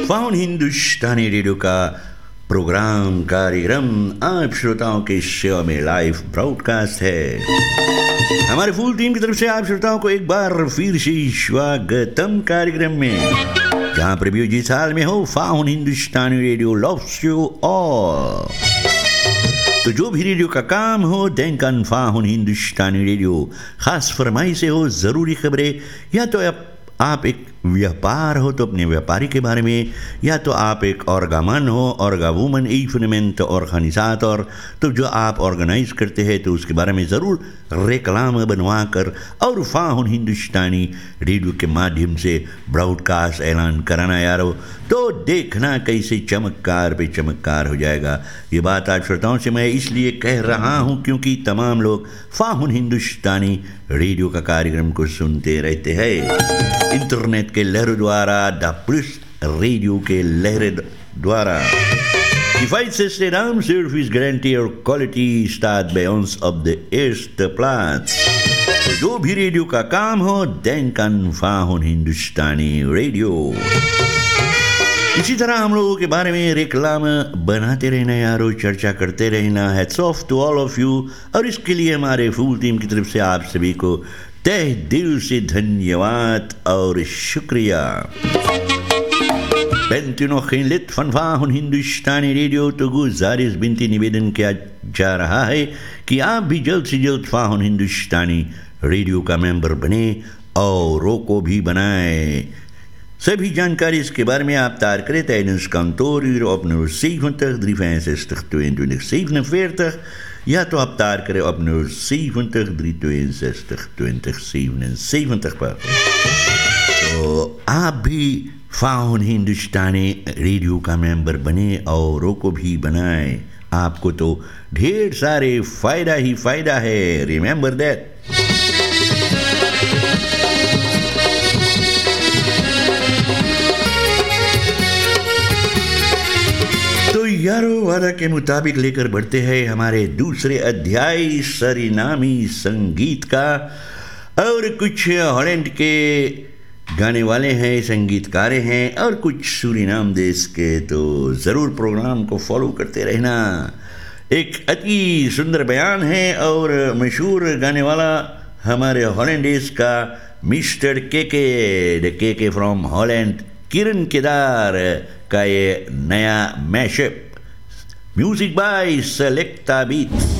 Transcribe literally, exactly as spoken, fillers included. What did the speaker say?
Faun हिंदुस्तानी radio का programme कार्यक्रम आप श्रोताओं के सेवा में लाइव ब्रॉडकास्ट है। हमारे फुल टीम की तरफ से आप श्रोताओं को एक बार फिर से स्वागतम कार्यक्रम में, जहां पर भी जिस हाल में हो faun Hindustani radio loves you all. तो जो भी रेडियो का काम हो, डेंकन फाउन हिंदुस्तानी रेडियो खास फरमाई से हो, ज़रूरी खबरें, या तो आप, आप एक व्यापार हो तो अपने व्यापारी के बारे में, या तो आप एक ऑर्गामन हो, ऑर्गा वूमन इवेंट और खनिसात, और तो जो आप ऑर्गेनाइज करते हैं तो उसके बारे में ज़रूर रेकलाम बनवा कर और फाउन हिंदुस्तानी रेडियो के माध्यम से ब्रॉडकास्ट ऐलान कराना यारो, तो देखना कैसे चमत्कार पे चमत्कार हो जाएगा। ये बात आज श्रोताओं से मैं इसलिए कह रहा हूँ क्योंकि तमाम लोग फाउन हिंदुस्तानी रेडियो का कार्यक्रम को सुनते रहते हैं इंटरनेट के लहरों द्वारा, द प्लस रेडियो के लहरों द्वारा। Kifaite Sesleram service guarantee और quality start बायंस of the एस्ट plants. तो जो भी रेडियो का काम हो, डेंकन फाउन हिंदुस्तानी रेडियो। इसी तरह हम लोगों के बारे में रेकलाम बनाते रहना यारो, चर्चा करते रहना। Hats off to all of you, और इसके लिए हमारे फुल टीम की तरफ से आप सभी को तहे दिल से धन्यवाद और शुक्रिया। Bent u nog geen lid van Faun Hindustani Radio, तो गुजारिश बिनती निवेदन किया जा रहा है कि आप भी जल्द से जल्द फाउन हिंदुस्तानी रेडियो का मेंबर बने और को भी बनाए। सभी जानकारी इसके बारे में आप taar krijgt tijdens kantooruren op nul zeventig, driehonderdvijfenzestig, tweeëntwintig, zevenenveertig. Ja, तो आप taar krijgt op nul zeventig, driehonderdtweeënzestig, twintig, zevenenzeventig पर। तो आप भी फाउन हिंदुस्तानी रेडियो का मेंबर बने और को भी बनाए। आपको तो ढेर सारे फायदा ही फायदा है, रिमेंबर दैट। तो यारो वादा के मुताबिक लेकर बढ़ते हैं हमारे दूसरे अध्याय सरीनामी संगीत का, और कुछ हॉलैंड के गाने वाले हैं, संगीतकार हैं, और कुछ सूरीनाम देश के। तो ज़रूर प्रोग्राम को फॉलो करते रहना। एक अति सुंदर बयान है और मशहूर गाने वाला हमारे हॉलैंड देश का मिस्टर के के द के के फ्रॉम हॉलैंड, किरण केदार का ये नया मैशअप, म्यूजिक बाय सेलेक्टा बीट्स।